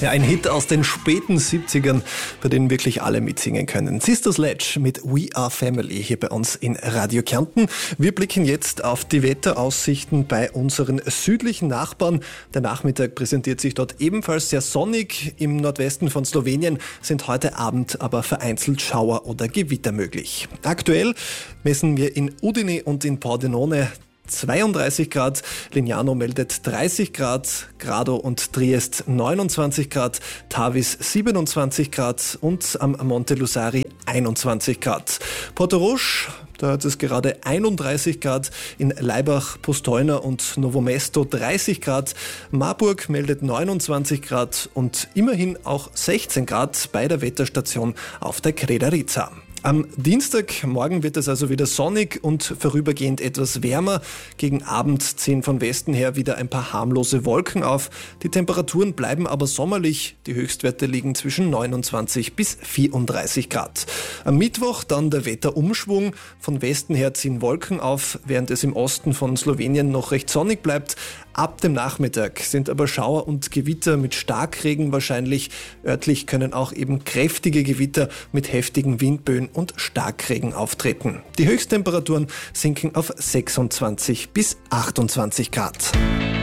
Ja, ein Hit aus den späten 70ern, bei denen wirklich alle mitsingen können. Sister Sledge mit We Are Family hier bei uns in Radio Kärnten. Wir blicken jetzt auf die Wetteraussichten bei unseren südlichen Nachbarn. Der Nachmittag präsentiert sich dort ebenfalls sehr sonnig. Im Nordwesten von Slowenien sind heute Abend aber vereinzelt Schauer oder Gewitter möglich. Aktuell messen wir in Udine und in Pordenone 32 Grad, Lignano meldet 30 Grad, Grado und Triest 29 Grad, Tavis 27 Grad und am Monte Lusari 21 Grad. Portorož, da hat es gerade 31 Grad, in Laibach, Postojna und Novo Mesto 30 Grad, Marburg meldet 29 Grad und immerhin auch 16 Grad bei der Wetterstation auf der Kredarica. Am Dienstagmorgen wird es also wieder sonnig und vorübergehend etwas wärmer. Gegen Abend ziehen von Westen her wieder ein paar harmlose Wolken auf. Die Temperaturen bleiben aber sommerlich. Die Höchstwerte liegen zwischen 29 bis 34 Grad. Am Mittwoch dann der Wetterumschwung. Von Westen her ziehen Wolken auf, während es im Osten von Slowenien noch recht sonnig bleibt. Ab dem Nachmittag sind aber Schauer und Gewitter mit Starkregen wahrscheinlich. Örtlich können auch eben kräftige Gewitter mit heftigen Windböen und Starkregen auftreten. Die Höchsttemperaturen sinken auf 26 bis 28 Grad.